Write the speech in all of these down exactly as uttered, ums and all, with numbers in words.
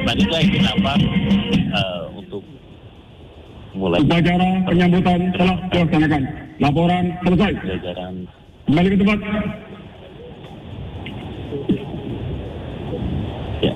Tadi saya ingin apa uh, untuk mulai upacara penyambutan telah dilaksanakan. Laporan selesai. Jajaran Kembali ke tempat. Ya.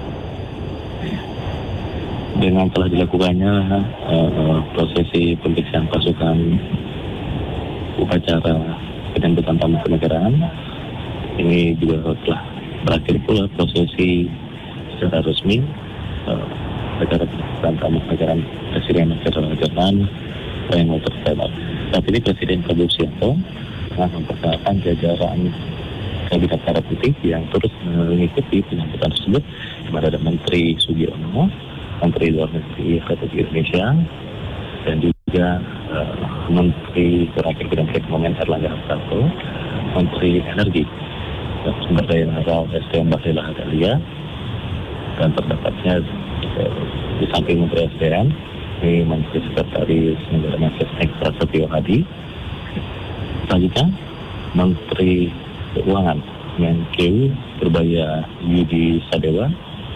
Dengan telah dilakukannya uh, prosesi pemeriksaan pasukan upacara penyambutan tamu kenegaraan, ini juga telah berakhir pula prosesi secara resmi uh, acara penyambutan tamu kenegaraan Presiden Federal Jerman Frank Walter Steinmeier. Saat ini Presiden Prabowo Subianto telah memperkenalkan jajaran kabinet merah putih yang terus mengikuti penyambutan tersebut, di mana ada Menteri Sugiono, Menteri Luar Negeri Republik Indonesia, dan juga uh, Menteri Terakhir Bidang Perekonomian Erlangga Hartarto, Menteri Energi dan Sumber Daya Mineral S D M Bahlil Lahadalia, dan terdapatnya uh, di samping Menteri S D M ini Menteri Sekretaris Negara Mensesnek Prasetyo Hadi, selanjutnya Menteri Keuangan Menkeu Purbaya Yudi Sadewa,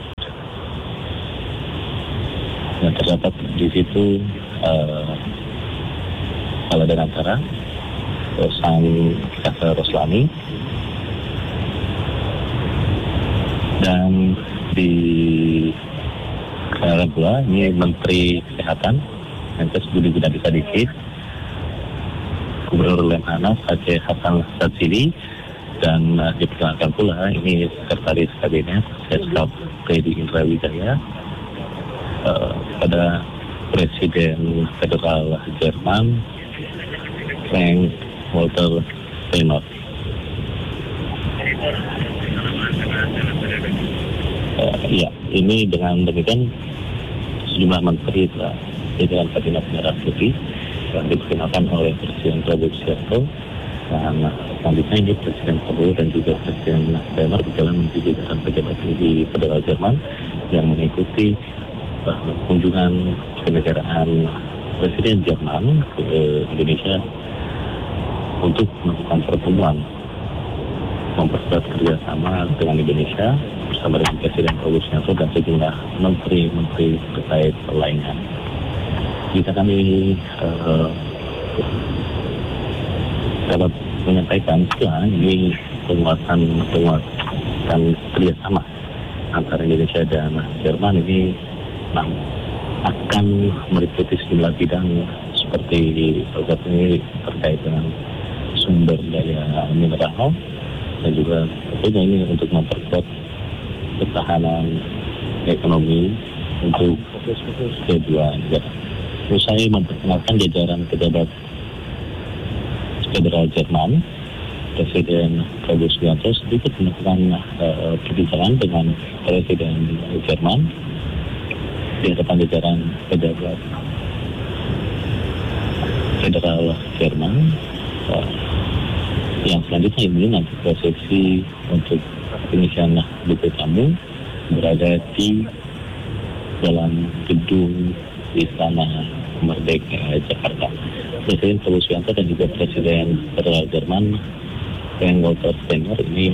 dan terdapat di situ uh, Kepala Danantara Rosan Kasa Roslani, dan di Kepala pula ini Menteri Kesehatan Menkes Budi Gunadi Sadikin, Gubernur Lemhanas Aceh Hasan Satsili, dan uh, diperkenalkan pula ini Sekretaris Kabinet Seskap Teddy Indra Wijaya uh, pada Presiden Federal Jerman Frank Walter Steinmeier. Uh, ya, ini dengan demikian sejumlah menteri telah jajaran kabinet merah putih yang diperkenalkan oleh Presiden Prabowo Subianto, dan selanjutnya ini Presiden Prabowo dan juga Presiden Steinmeier berjalan menuju jajaran pejabat tinggi Federal Jerman yang mengikuti uh, kunjungan kenegaraan Presiden Jerman ke Indonesia untuk melakukan pertemuan memperkuat kerjasama dengan Indonesia bersama dengan Presiden Prabowo Subianto dan sejumlah menteri-menteri terkait lainnya. Jika kami uh, dapat menyampaikan setelah ini penguatan penguatan kerjasama antara Indonesia dan Jerman ini nah, akan meliputi sejumlah bidang seperti salah satunya terkait dengan sumber daya mineral, dan juga tentunya ini untuk memperkuat ketahanan ekonomi untuk kedua negara. Usai memperkenalkan jajaran pejabat Federal Jerman, Presiden Prabowo Subianto sedikit melakukan uh, perbincangan dengan Presiden Jerman di hadapan jajaran pejabat Federal Jerman. Uh, yang selanjutnya ini nanti prosesi untuk pengisian buku tamu berada di dalam gedung Istana Merdeka Jakarta. Presiden Prabowo Subianto dan juga Presiden Federal Jerman Frank Walter Steinmeier ini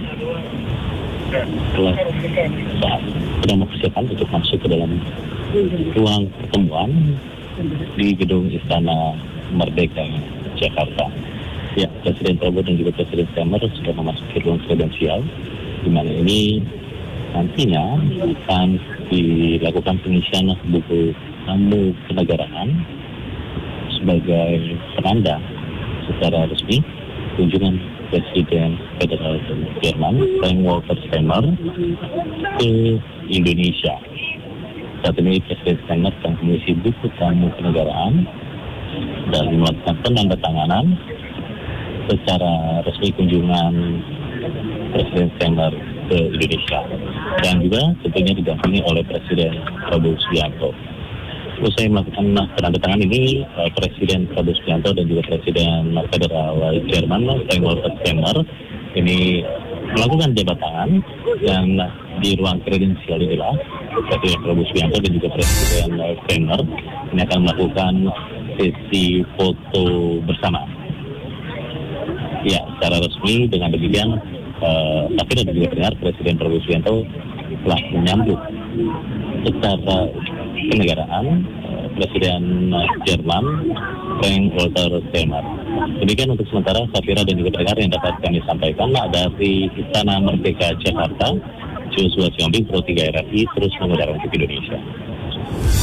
telah sedang mempersiapkan untuk masuk ke dalam ruang pertemuan di gedung Istana Merdeka Jakarta. Ya, Presiden Prabowo dan juga Presiden Steinmeier sudah memasuki ruang kredensial, di mana ini nantinya akan dilakukan pengisian buku tamu kenegaraan sebagai penanda secara resmi kunjungan Presiden Federal Jerman Frank Walter Steinmeier ke Indonesia. Saat ini Presiden Steinmeier sedang mengisi buku tamu kenegaraan dan melakukan penandatanganan secara resmi kunjungan Presiden Steinmeier ke Indonesia, dan juga tentunya didampingi oleh Presiden Prabowo Subianto. Usai melakukan penandatangan ini, Presiden Prabowo Subianto dan juga Presiden Federal Jerman Frank Walter Steinmeier ini melakukan jabat tangan, dan di ruang kredensial inilah Presiden Prabowo Subianto dan juga Presiden Steinmeier ini akan melakukan sesi foto bersama. Ya, secara resmi dengan demikian, uh, tapi dan juga benar Presiden Prabowo Subianto telah menyambut secara kenegaraan eh, Presiden Jerman Frank Walter Steinmeier. Demikian untuk sementara, Safira dan juga pendengar yang dapat kami sampaikan dari Istana Merdeka Jakarta. Joshua Siombing, Pro tiga R R I, terus mengudara untuk Indonesia.